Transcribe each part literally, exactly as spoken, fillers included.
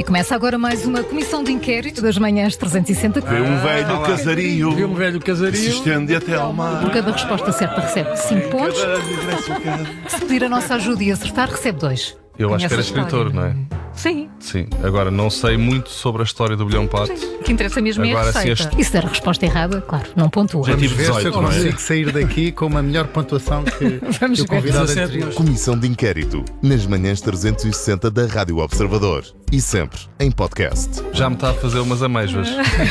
começa agora mais uma comissão de inquérito das manhãs trezentos e sessenta. Vê um velho casario, Vê um velho casario. se estende até ao mar. Por cada resposta certa recebe cinco pontos. Cada regresso a casa. Se pedir a nossa ajuda e acertar, recebe dois. Eu acho que era Conhece a escritor, história? não é? Sim. Sim. Agora, não sei muito sobre a história do bilhão pato. O que interessa mesmo é a Agora, se receita. este- E se der a resposta errada, claro, não pontua. Já Vamos tive ver se eu dezoito, não é? consigo sair daqui com uma melhor pontuação que, Vamos que o ver. convidado dezassete. anterior. Comissão de inquérito nas manhãs trezentos e sessenta da Rádio Observador e sempre em podcast. Já me está a fazer umas amêijoas.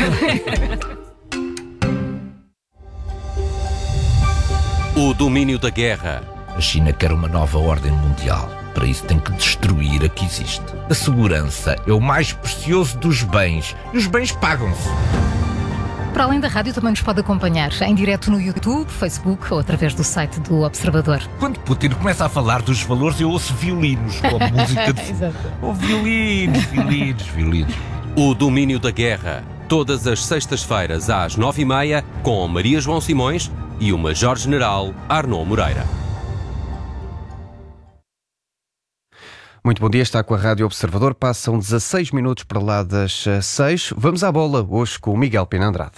O domínio da guerra. A China quer uma nova ordem mundial. Para isso tem que destruir a que existe. A segurança é o mais precioso dos bens. E os bens pagam-se. Para além da rádio, também nos pode acompanhar em direto no YouTube, Facebook ou através do site do Observador. Quando Putin começa a falar dos valores, eu ouço violinos com a música de... Exato. Oh, violinos, violinos, violinos. O domínio da guerra. Todas as sextas-feiras às nove e meia com Maria João Simões e o Major-General Arnaud Moreira. Muito bom dia, está com a Rádio Observador. Passam dezasseis minutos para lá das seis. Vamos à bola, hoje com o Miguel Pina Andrade.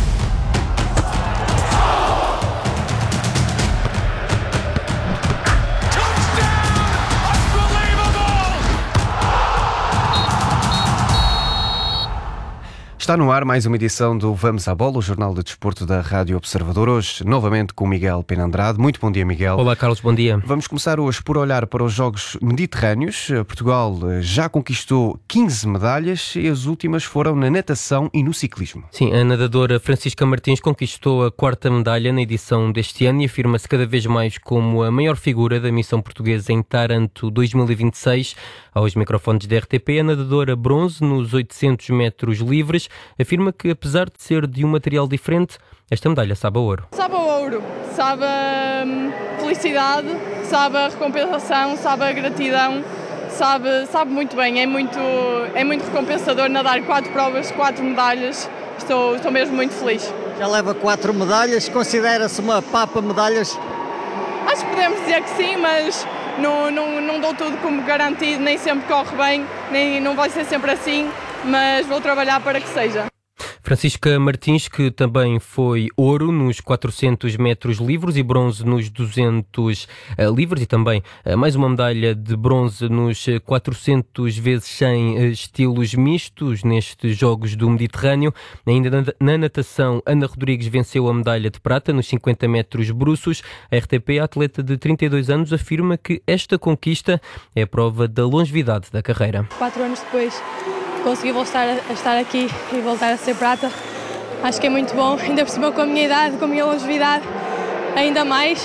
Está no ar mais uma edição do Vamos à Bola, o jornal de desporto da Rádio Observador. Hoje, novamente com o Miguel Pina Andrade. Muito bom dia, Miguel. Olá, Carlos, bom dia. Vamos começar hoje por olhar para os Jogos Mediterrâneos. Portugal já conquistou quinze medalhas e as últimas foram na natação e no ciclismo. Sim, a nadadora Francisca Martins conquistou a quarta medalha na edição deste ano e afirma-se cada vez mais como a maior figura da missão portuguesa em Taranto dois mil e vinte e seis. Aos microfones da R T P, a nadadora bronze nos oitocentos metros livres afirma que, apesar de ser de um material diferente, esta medalha sabe a ouro. Sabe a ouro, sabe a hum, felicidade, sabe a recompensação, sabe a gratidão, sabe, sabe muito bem, é muito, é muito recompensador nadar quatro provas, quatro medalhas, estou, estou mesmo muito feliz. Já leva quatro medalhas, considera-se uma papa medalhas? Acho que podemos dizer que sim, mas não, não, não dou tudo como garantido, nem sempre corre bem, nem, não vai ser sempre assim, mas vou trabalhar para que seja. Francisca Martins, que também foi ouro nos quatrocentos metros livres e bronze nos duzentos uh, livres, e também uh, mais uma medalha de bronze nos quatrocentos vezes cem uh, estilos mistos nestes Jogos do Mediterrâneo. Ainda na, na natação, Ana Rodrigues venceu a medalha de prata nos cinquenta metros bruços. A R T P, a atleta de trinta e dois anos, afirma que esta conquista é a prova da longevidade da carreira. Quatro anos depois consegui voltar a estar aqui e voltar a ser prata. Acho que é muito bom, ainda por cima com a minha idade, com a minha longevidade, ainda mais.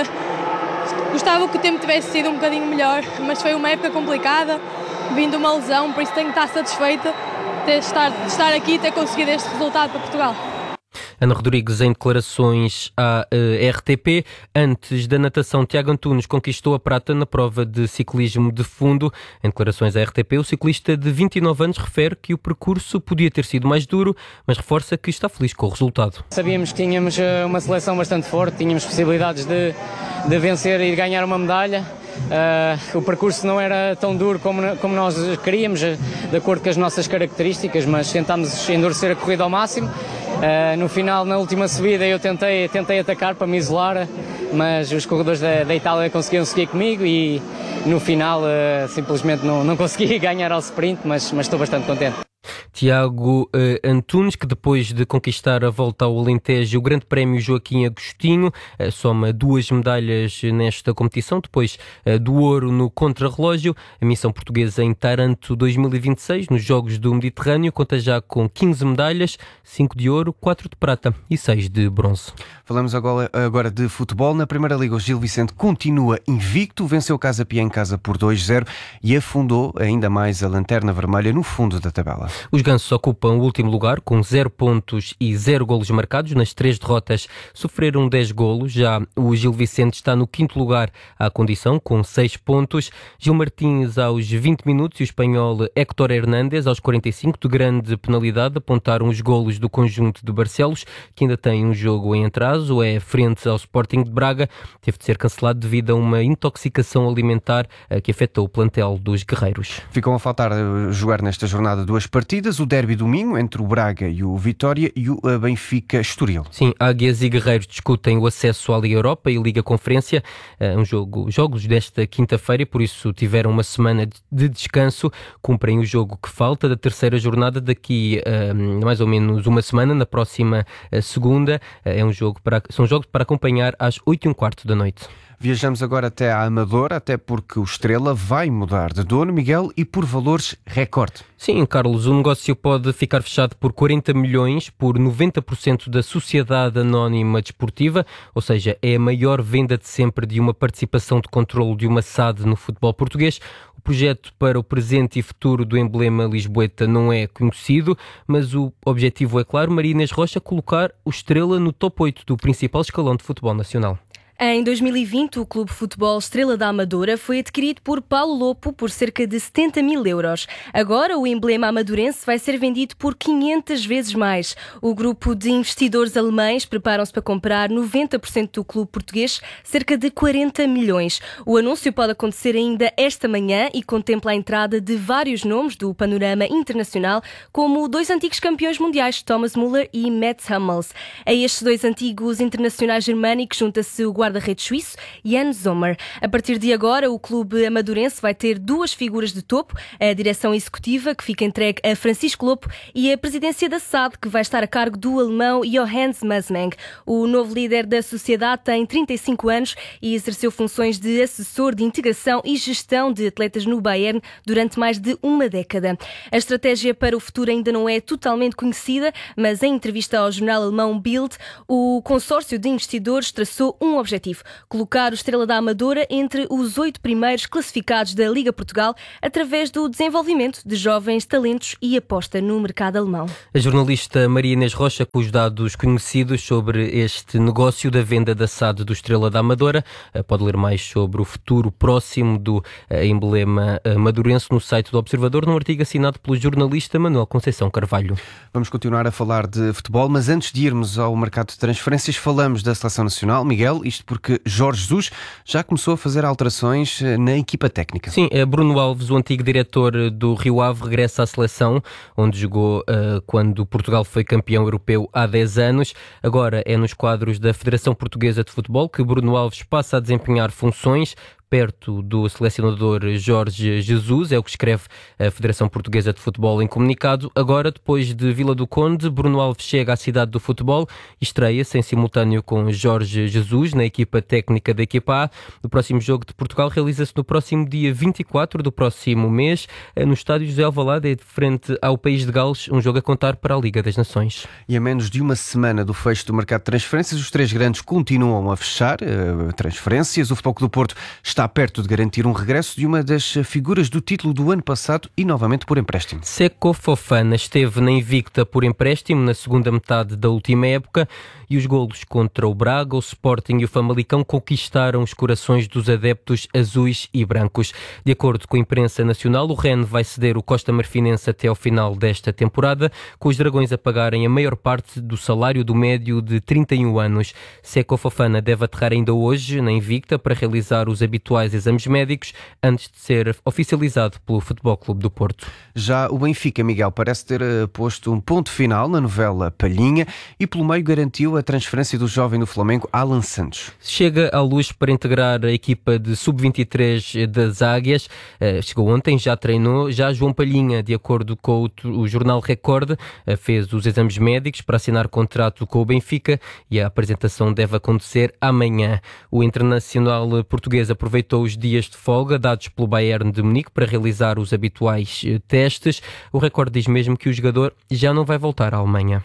Uh, gostava que o tempo tivesse sido um bocadinho melhor, mas foi uma época complicada, vindo uma lesão, por isso tenho que estar satisfeita de estar, de estar aqui e ter conseguido este resultado para Portugal. Ana Rodrigues em declarações à uh, R T P. Antes da natação, Tiago Antunes conquistou a prata na prova de ciclismo de fundo. Em declarações à R T P, o ciclista de vinte e nove anos refere que o percurso podia ter sido mais duro, mas reforça que está feliz com o resultado. Sabíamos que tínhamos uma seleção bastante forte, tínhamos possibilidades de, de vencer e de ganhar uma medalha. Uh, o percurso não era tão duro como, como nós queríamos, de acordo com as nossas características, mas tentámos endurecer a corrida ao máximo. Uh, no final, na última subida, eu tentei, tentei atacar para me isolar, mas os corredores da, da Itália conseguiram seguir comigo e no final uh, simplesmente não, não consegui ganhar ao sprint, mas, mas estou bastante contente. Tiago uh, Antunes, que depois de conquistar a volta ao Alentejo, o Grande Prémio Joaquim Agostinho, uh, soma duas medalhas nesta competição, depois uh, do ouro no contrarrelógio. A missão portuguesa em Taranto dois mil e vinte e seis, nos Jogos do Mediterrâneo, conta já com quinze medalhas, cinco de ouro, quatro de prata e seis de bronze. Falamos agora, agora de futebol. Na Primeira Liga, o Gil Vicente continua invicto, venceu o Casa Pia em casa por dois a zero e afundou ainda mais a Lanterna Vermelha no fundo da tabela. O Os gansos ocupam o último lugar com zero pontos e zero golos marcados. Nas três derrotas sofreram dez golos. Já o Gil Vicente está no quinto lugar à condição com seis pontos. Gil Martins aos vinte minutos e o espanhol Héctor Hernández aos quarenta e cinco de grande penalidade apontaram os golos do conjunto de Barcelos, que ainda tem um jogo em atraso, é frente ao Sporting de Braga. Teve de ser cancelado devido a uma intoxicação alimentar que afetou o plantel dos guerreiros. Ficam a faltar jogar nesta jornada duas partidas, o derby domingo entre o Braga e o Vitória e o Benfica Estoril. Sim, Águias e Guerreiros discutem o acesso à Liga Europa e Liga Conferência, um jogo, jogos desta quinta-feira, e por isso tiveram uma semana de descanso. Cumprem o jogo que falta da terceira jornada daqui a uh, mais ou menos uma semana, na próxima uh, segunda. Uh, é um jogo para, são jogos para acompanhar às oito e um quarto da noite. Viajamos agora até à Amadora, até porque o Estrela vai mudar de dono, Miguel, e por valores recorde. Sim, Carlos, o negócio pode ficar fechado por quarenta milhões, por noventa por cento da Sociedade Anónima Desportiva, ou seja, é a maior venda de sempre de uma participação de controlo de uma S A D no futebol português. O projeto para o presente e futuro do emblema lisboeta não é conhecido, mas o objetivo é claro: Maria Inês Rocha colocar o Estrela no top oito do principal escalão de futebol nacional. Em dois mil e vinte, o Clube Futebol Estrela da Amadora foi adquirido por Paulo Lopo por cerca de setenta mil euros. Agora, o emblema amadorense vai ser vendido por quinhentas vezes mais. O grupo de investidores alemães preparam-se para comprar noventa por cento do clube português, cerca de quarenta milhões. O anúncio pode acontecer ainda esta manhã e contempla a entrada de vários nomes do panorama internacional, como dois antigos campeões mundiais, Thomas Müller e Mats Hummels. A estes dois antigos internacionais germânicos junta-se o guarda-redes suíço Jan Sommer. A partir de agora, o clube amadorense vai ter duas figuras de topo: a direção executiva, que fica entregue a Francisco Lopo, e a presidência da S A D, que vai estar a cargo do alemão Johannes Masmeng. O novo líder da sociedade tem trinta e cinco anos e exerceu funções de assessor de integração e gestão de atletas no Bayern durante mais de uma década. A estratégia para o futuro ainda não é totalmente conhecida, mas em entrevista ao jornal alemão Bild, o consórcio de investidores traçou um objetivo: colocar o Estrela da Amadora entre os oito primeiros classificados da Liga Portugal através do desenvolvimento de jovens talentos e aposta no mercado alemão. A jornalista Maria Inês Rocha, com os dados conhecidos sobre este negócio da venda da S A D do Estrela da Amadora, pode ler mais sobre o futuro próximo do emblema madurense no site do Observador, num artigo assinado pelo jornalista Manuel Conceição Carvalho. Vamos continuar a falar de futebol, mas antes de irmos ao mercado de transferências, falamos da Seleção Nacional. Miguel, isto porque Jorge Jesus já começou a fazer alterações na equipa técnica. Sim, Bruno Alves, o antigo diretor do Rio Ave, regressa à seleção, onde jogou uh, quando Portugal foi campeão europeu há dez anos. Agora é nos quadros da Federação Portuguesa de Futebol que Bruno Alves passa a desempenhar funções perto do selecionador Jorge Jesus, é o que escreve a Federação Portuguesa de Futebol em comunicado. Agora, depois de Vila do Conde, Bruno Alves chega à cidade do futebol e estreia-se em simultâneo com Jorge Jesus na equipa técnica da equipa A. O próximo jogo de Portugal realiza-se no próximo dia vinte e quatro do próximo mês, no estádio José Alvalade, frente ao País de Gales, um jogo a contar para a Liga das Nações. E a menos de uma semana do fecho do mercado de transferências, os três grandes continuam a fechar uh, transferências. O Futebol Clube do Porto está Está perto de garantir um regresso de uma das figuras do título do ano passado e novamente por empréstimo. Seko Fofana esteve na Invicta por empréstimo na segunda metade da última época e os golos contra o Braga, o Sporting e o Famalicão conquistaram os corações dos adeptos azuis e brancos. De acordo com a imprensa nacional, o Rennes vai ceder o Costa Marfinense até ao final desta temporada, com os Dragões a pagarem a maior parte do salário do médio de trinta e um anos. Seko Fofana deve aterrar ainda hoje na Invicta para realizar os habituais exames médicos antes de ser oficializado pelo Futebol Clube do Porto. Já o Benfica, Miguel, parece ter posto um ponto final na novela Palhinha e pelo meio garantiu a transferência do jovem do Flamengo, Alan Santos. Chega à luz para integrar a equipa de sub vinte e três das Águias. Chegou ontem, já treinou. Já João Palhinha, de acordo com o jornal Record, fez os exames médicos para assinar contrato com o Benfica e a apresentação deve acontecer amanhã. O internacional português aproveitou os dias de folga dados pelo Bayern de Munique para realizar os habituais testes. O Record diz mesmo que o jogador já não vai voltar à Alemanha.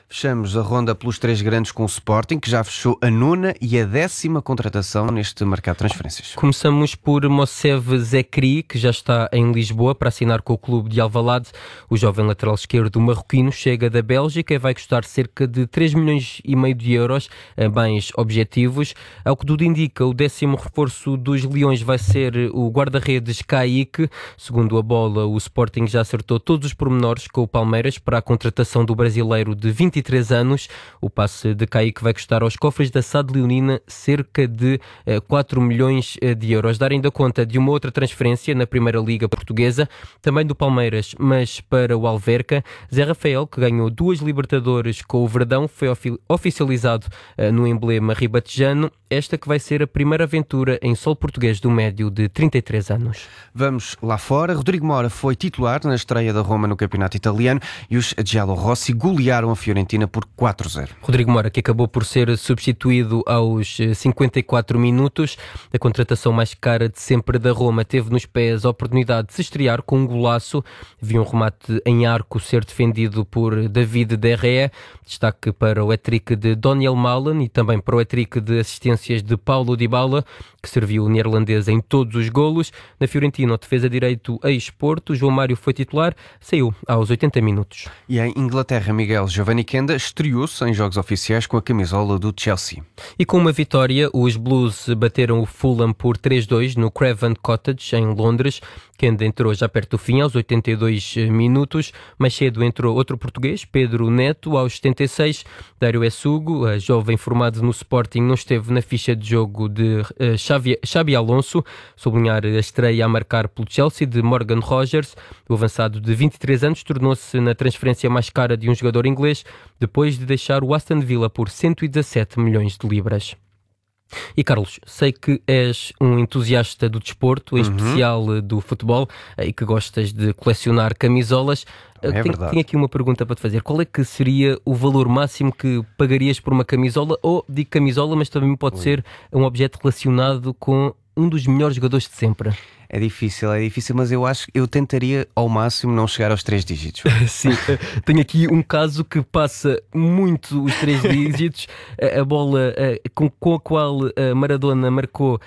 Fechamos a ronda pelos três grandes com o Sporting, que já fechou a nona e a décima contratação neste mercado de transferências. Começamos por Moussef Zekri, que já está em Lisboa para assinar com o clube de Alvalade. O jovem lateral esquerdo marroquino chega da Bélgica e vai custar cerca de três milhões e meio de euros, bens objetivos. Ao que tudo indica, o décimo reforço dos Leões vai ser o guarda-redes Kaique. Segundo a Bola, o Sporting já acertou todos os pormenores com o Palmeiras para a contratação do brasileiro de vinte e três anos. O passe de Kaique vai custar aos cofres da S A D Leonina cerca de quatro milhões de euros. Dar ainda conta de uma outra transferência na Primeira Liga Portuguesa, também do Palmeiras, mas para o Alverca. Zé Rafael, que ganhou duas Libertadores com o Verdão, foi oficializado no emblema ribatejano. Esta que vai ser a primeira aventura em solo português do médio de trinta e três anos. Vamos lá fora. Rodrigo Mora foi titular na estreia da Roma no campeonato italiano e os Giallorossi golearam a Fiorentina por quatro a zero. Rodrigo Mora, que acabou por ser substituído aos cinquenta e quatro minutos. A contratação mais cara de sempre da Roma teve nos pés a oportunidade de se estrear com um golaço. Viu um remate em arco ser defendido por David De Gea. Destaque para o hat-trick de Daniel Malen e também para o hat-trick de assistências de Paulo Dybala, que serviu o neerlandês em todos os golos. Na Fiorentina, o defesa direito ex-Porto, João Mário, foi titular, saiu aos oitenta minutos. E em Inglaterra, Miguel Giovanni Kenda estreou-se em jogos oficiais com a camisola do Chelsea. E com uma vitória, os Blues bateram o Fulham por três a dois no Craven Cottage, em Londres. Kenda entrou já perto do fim, aos oitenta e dois minutos. Mais cedo entrou outro português, Pedro Neto, aos setenta e seis. Dário Essugo, a jovem formado no Sporting, não esteve na ficha de jogo de uh, Xavi, Xabi Alonso. Sublinhar a estreia a marcar pelo Chelsea de Morgan Rogers. O avançado de vinte e três anos tornou-se na transferência mais cara de um jogador inglês, depois de deixar o Aston Villa por cento e dezassete milhões de libras. E Carlos, sei que és um entusiasta do desporto, em uhum. especial do futebol, e que gostas de colecionar camisolas. É tenho, verdade. tenho aqui uma pergunta para te fazer. Qual é que seria o valor máximo que pagarias por uma camisola? Ou digo camisola, mas também pode Oi. ser um objeto relacionado com um dos melhores jogadores de sempre. É difícil, é difícil, mas eu acho que eu tentaria ao máximo não chegar aos três dígitos. Sim, tenho aqui um caso que passa muito os três dígitos. A bola com, com a qual Maradona marcou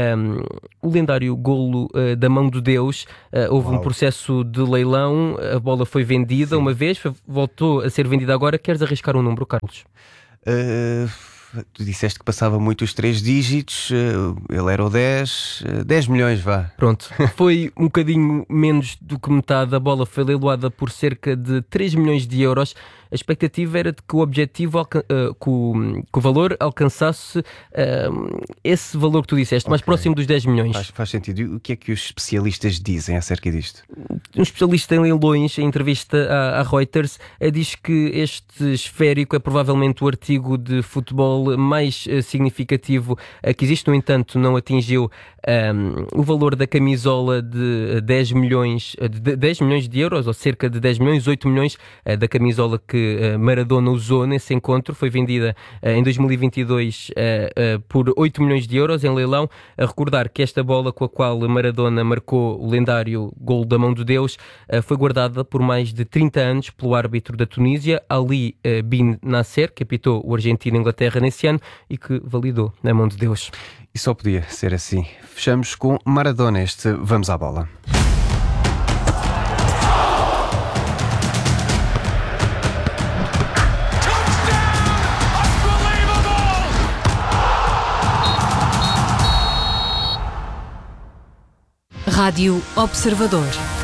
um, o lendário golo uh, da mão de Deus. Uh, houve Uau. um processo de leilão, a bola foi vendida Sim. uma vez, voltou a ser vendida agora. Queres arriscar um número, Carlos? Uh... Tu disseste que passava muito os três dígitos, ele era o dez, dez milhões, vá. Pronto, foi um bocadinho menos do que metade. A bola foi leiloada por cerca de três milhões de euros. A expectativa era de que o objetivo, uh, que, o, que o valor alcançasse uh, esse valor que tu disseste, okay. mais próximo dos dez milhões. Faz, faz sentido. E o que é que os especialistas dizem acerca disto? Um especialista em leilões, em entrevista à, à Reuters, uh, diz que este esférico é provavelmente o artigo de futebol mais uh, significativo uh, que existe. No entanto, não atingiu um, o valor da camisola de dez milhões, de dez milhões de euros, ou cerca de dez milhões, oito milhões uh, da camisola que Maradona usou nesse encontro. Foi vendida uh, em dois mil e vinte e dois uh, uh, por oito milhões de euros em leilão. A recordar que esta bola com a qual Maradona marcou o lendário golo da mão de Deus uh, foi guardada por mais de trinta anos pelo árbitro da Tunísia, Ali uh, Bin Nasser, que apitou o Argentina-Inglaterra nesse ano e que validou na mão de Deus. E só podia ser assim. Fechamos com Maradona, este Vamos à Bola. Rádio Observador.